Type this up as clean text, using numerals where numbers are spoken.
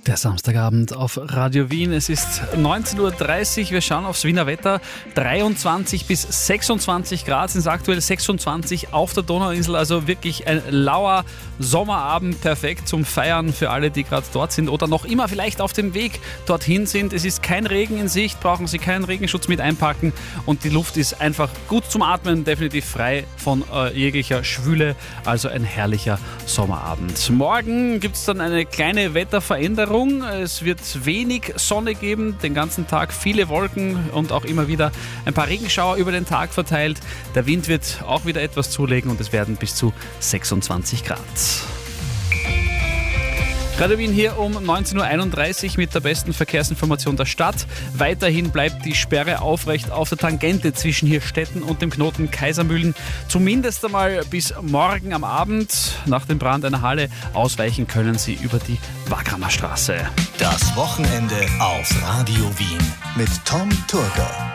Der Samstagabend auf Radio Wien. Es ist 19.30 Uhr. Wir schauen aufs Wiener Wetter. 23 bis 26 Grad sind es aktuell, 26 auf der Donauinsel. Also wirklich ein lauer Sommerabend, perfekt zum Feiern für alle, die gerade dort sind oder noch immer vielleicht auf dem Weg dorthin sind. Es ist kein Regen in Sicht, brauchen Sie keinen Regenschutz mit einpacken und die Luft ist einfach gut zum Atmen, definitiv frei von jeglicher Schwüle. Also ein herrlicher Sommerabend. Morgen gibt es dann eine kleine Wetterveränderung. Es wird wenig Sonne geben, den ganzen Tag viele Wolken und auch immer wieder ein paar Regenschauer über den Tag verteilt. Der Wind wird auch wieder etwas zulegen und es werden bis zu 26 Grad. Radio Wien hier um 19.31 Uhr mit der besten Verkehrsinformation der Stadt. Weiterhin bleibt die Sperre aufrecht auf der Tangente zwischen Hirstetten und dem Knoten Kaisermühlen. Zumindest einmal bis morgen am Abend. Nach dem Brand einer Halle ausweichen können Sie über die Wagramer Straße. Das Wochenende auf Radio Wien mit Tom Turger.